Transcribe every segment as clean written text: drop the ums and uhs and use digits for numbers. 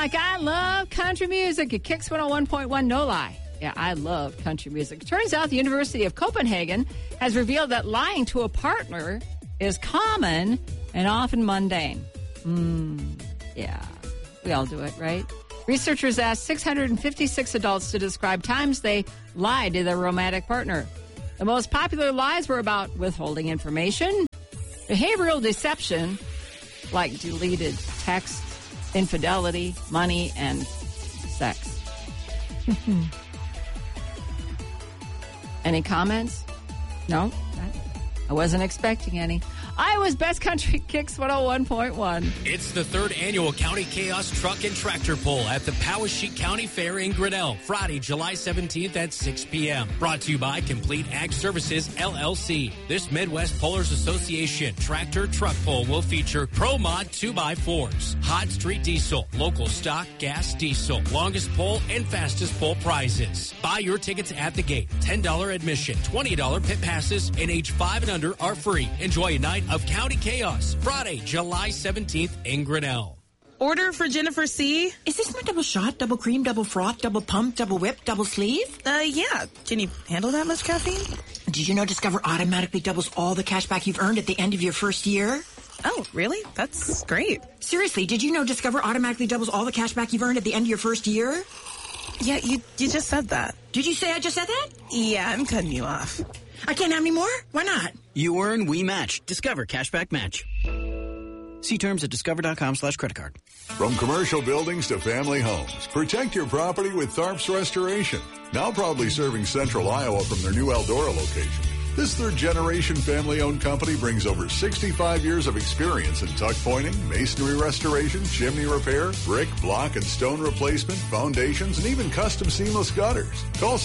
like I love country music. It Kicks 101.1, no lie. Yeah, I love country music. It turns out the University of Copenhagen has revealed that lying to a partner is common and often mundane. Yeah, we all do it, right? Researchers asked 656 adults to describe times they lied to their romantic partner. The most popular lies were about withholding information, behavioral deception, like deleted texts, infidelity, money, and sex. Any comments? No? I wasn't expecting any. Iowa's Best Country Kicks 101.1. It's the third annual County Chaos Truck and Tractor Pull at the Poweshiek County Fair in Grinnell, Friday, July 17th at 6 p.m. Brought to you by Complete Ag Services, LLC. This Midwest Pullers Association Tractor Truck Pull will feature ProMod 2x4s, Hot Street Diesel, local stock gas diesel, longest pull and fastest pull prizes. Buy your tickets at the gate. $10 admission, $20 pit passes, and age 5 and under are free. Enjoy a night of County Chaos, Friday, July 17th in Grinnell. Order for Jennifer C. Is this my double shot, double cream, double froth, double pump, double whip, double sleeve? Yeah. Can you handle that much caffeine? Did you know Discover automatically doubles all the cash back you've earned at the end of your first year? Oh, really? That's great. Seriously, did you know Discover automatically doubles all the cash back you've earned at the end of your first year? Yeah, you just said that. Did you say I just said that? Yeah, I'm cutting you off. I can't have any more? Why not? You earn, we match. Discover Cashback Match. See terms at discover.com/creditcard. From commercial buildings to family homes, protect your property with Tharps Restoration. Now proudly serving Central Iowa from their new Eldora location. This third-generation family-owned company brings over 65 years of experience in tuck pointing, masonry restoration, chimney repair, brick, block, and stone replacement, foundations, and even custom seamless gutters. Call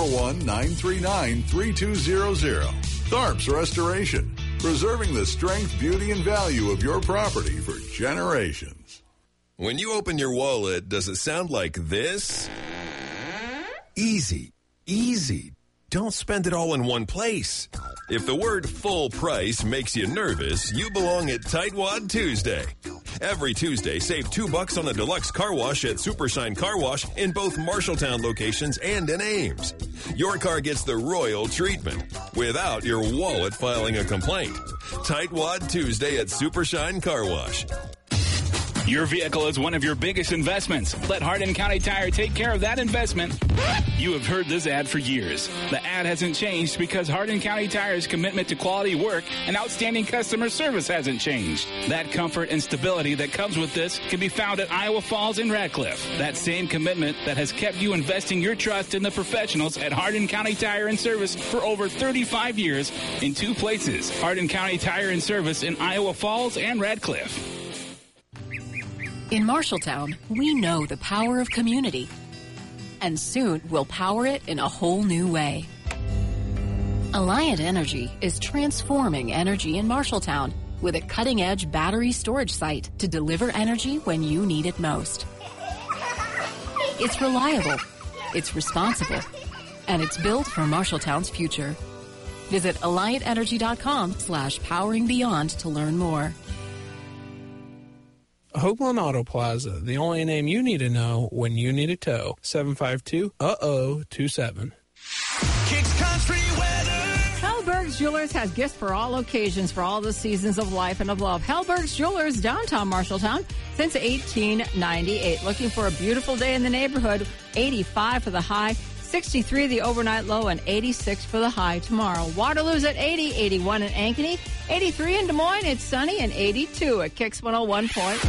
641-939-3200. Tharps Restoration, preserving the strength, beauty, and value of your property for generations. When you open your wallet, does it sound like this? Easy, easy. Don't spend it all in one place. If the word full price makes you nervous, you belong at Tightwad Tuesday. Every Tuesday, save $2 on a deluxe car wash at Supershine Car Wash in both Marshalltown locations and in Ames. Your car gets the royal treatment without your wallet filing a complaint. Tightwad Tuesday at Supershine Car Wash. Your vehicle is one of your biggest investments. Let Hardin County Tire take care of that investment. You have heard this ad for years. The ad hasn't changed because Hardin County Tire's commitment to quality work and outstanding customer service hasn't changed. That comfort and stability that comes with this can be found at Iowa Falls and Radcliffe. That same commitment that has kept you investing your trust in the professionals at Hardin County Tire and Service for over 35 years in two places. Hardin County Tire and Service in Iowa Falls and Radcliffe. In Marshalltown, we know the power of community. And soon, we'll power it in a whole new way. Alliant Energy is transforming energy in Marshalltown with a cutting-edge battery storage site to deliver energy when you need it most. It's reliable, it's responsible, and it's built for Marshalltown's future. Visit AlliantEnergy.com/poweringbeyond to learn more. Hoagland Auto Plaza, the only name you need to know when you need a tow. 752-27. Kicks Country weather. Hellberg's Jewelers has gifts for all occasions, for all the seasons of life and of love. Hellberg's Jewelers, downtown Marshalltown, since 1898. Looking for a beautiful day in the neighborhood. 85 for the high, 63 the overnight low, and 86 for the high tomorrow. Waterloo's at 80, 81 in Ankeny, 83 in Des Moines. It's sunny, and 82 at Kicks 101.1.